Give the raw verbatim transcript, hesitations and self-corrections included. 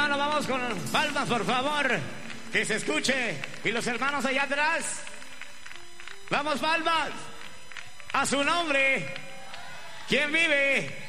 hermano, vamos con palmas, por favor. Que se escuche. Y los hermanos allá atrás. Vamos, palmas. A su nombre. ¿Quién vive?